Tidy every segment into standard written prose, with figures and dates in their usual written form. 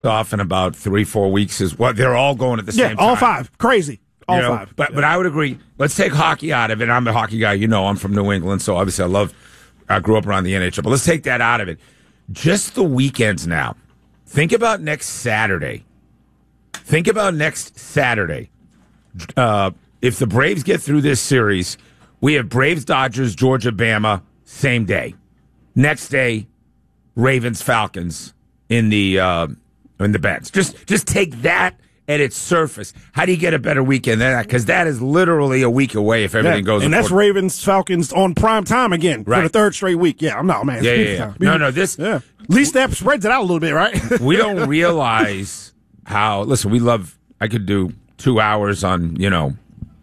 off in about 3-4 weeks is what they're all going at the same time. Yeah, all five. Crazy. All five. But I would agree. Let's take hockey out of it. I'm a hockey guy. You know, I'm from New England, so obviously I grew up around the NHL. But let's take that out of it. Just the weekends now. Think about next Saturday. If the Braves get through this series, we have Braves, Dodgers, Georgia, Bama, same day. Next day, Ravens, Falcons in the bets. Just take that at its surface. How do you get a better weekend than that? Because that is literally a week away if everything goes. And that's Ravens, Falcons on prime time again for the third straight week. Yeah, I'm not, man. Yeah. No, this. Yeah. At least that spreads it out a little bit, right? We don't realize how. Listen, I could do 2 hours on the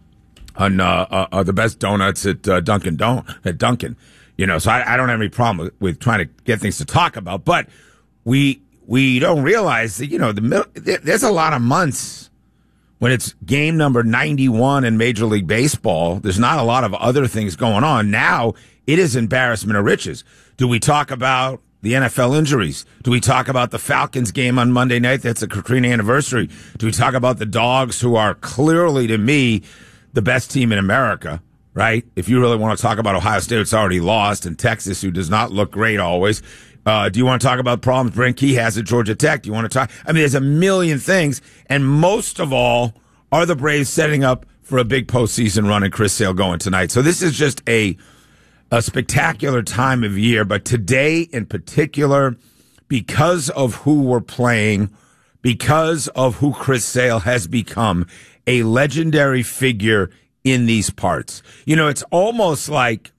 best donuts at Dunkin'. So I don't have any problem with trying to get things to talk about, but we don't realize that, there's a lot of months when it's game number 91 in Major League Baseball. There's not a lot of other things going on. Now it is embarrassment of riches. Do we talk about the NFL injuries? Do we talk about the Falcons game on Monday night? That's a Katrina anniversary. Do we talk about the Dogs, who are clearly, to me, the best team in America? Right? If you really want to talk about Ohio State, it's already lost, and Texas, who does not look great always. Do you want to talk about problems Brent Key has at Georgia Tech? Do you want to talk? I mean, there's a million things, and most of all, are the Braves setting up for a big postseason run and Chris Sale going tonight. So this is just a spectacular time of year, but today in particular, because of who we're playing, because of who Chris Sale has become, a legendary figure in these parts. It's almost like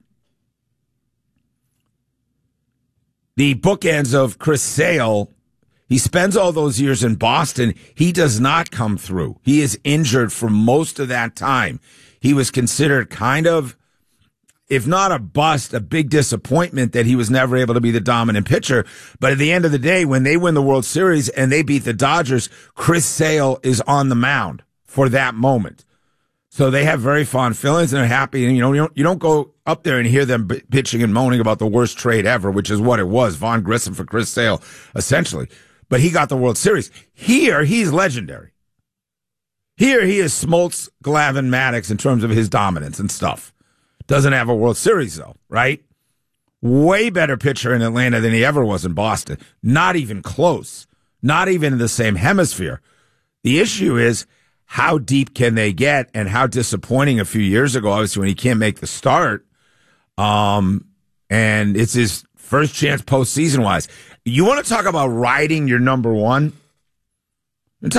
the bookends of Chris Sale. He spends all those years in Boston. He does not come through. He is injured for most of that time. He was considered kind of, if not a bust, a big disappointment that he was never able to be the dominant pitcher. But at the end of the day, when they win the World Series and they beat the Dodgers, Chris Sale is on the mound for that moment. So they have very fond feelings and they're happy. And, you don't go up there and hear them bitching and moaning about the worst trade ever, which is what it was. Vaughn Grissom for Chris Sale, essentially. But he got the World Series. Here, he's legendary. Here, he is Smoltz, Glavine, Maddox in terms of his dominance and stuff. Doesn't have a World Series, though, right? Way better pitcher in Atlanta than he ever was in Boston. Not even close. Not even in the same hemisphere. The issue is, how deep can they get, and how disappointing a few years ago, obviously, when he can't make the start. And it's his first chance postseason-wise. You want to talk about riding your number one? This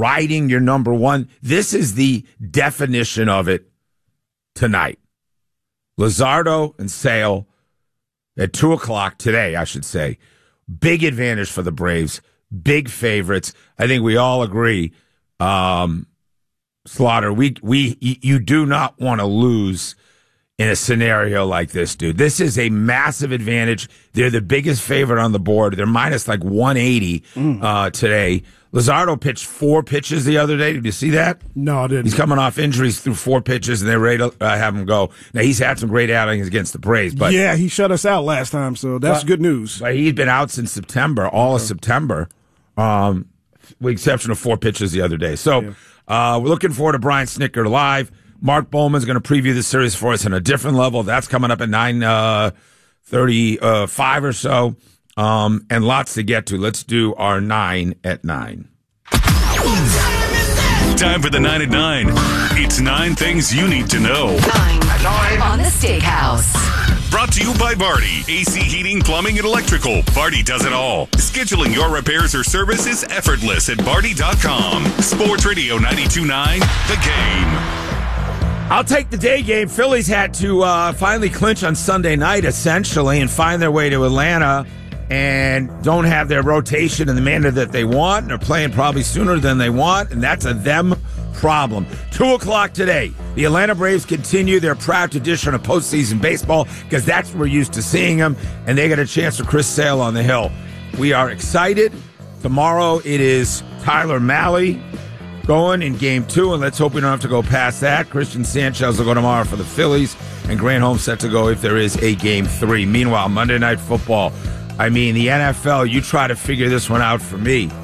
is the definition of it tonight. Luzardo and Sale at 2 o'clock today, I should say. Big advantage for the Braves. Big favorites. I think we all agree. Slaughter, you do not want to lose in a scenario like this, dude. This is a massive advantage. They're the biggest favorite on the board. They're minus like 180 today. Luzardo pitched 4 pitches the other day. Did you see that? No, I didn't. He's coming off injuries through 4 pitches, and they're ready to have him go. Now, he's had some great outings against the Braves. But yeah, he shut us out last time, so that's good news. But he's been out since September, all of September, with the exception of 4 pitches the other day. So we're looking forward to Brian Snitker live. Mark Bowman's going to preview the series for us on a different level. That's coming up at 9:35 or so. And lots to get to. Let's do our 9 at 9. Time for the 9 at 9. It's 9 things you need to know. 9 on the Steakhouse. Brought to you by Vardy. AC heating, plumbing, and electrical. Vardy does it all. Scheduling your repairs or service is effortless at Vardy.com. Sports Radio 92.9, The Game. I'll take the day game. Phillies had to finally clinch on Sunday night, essentially, and find their way to Atlanta and don't have their rotation in the manner that they want, and are playing probably sooner than they want, and that's a them problem. 2 o'clock today, the Atlanta Braves continue their proud tradition of postseason baseball, because that's what we're used to seeing them, and they get a chance for Chris Sale on the hill. We are excited. Tomorrow it is Tyler Mahle going in Game 2, and let's hope we don't have to go past that. Christian Sanchez will go tomorrow for the Phillies, and Grant Holmes set to go if there is a Game 3. Meanwhile, Monday Night Football. I mean, the NFL, you try to figure this one out for me.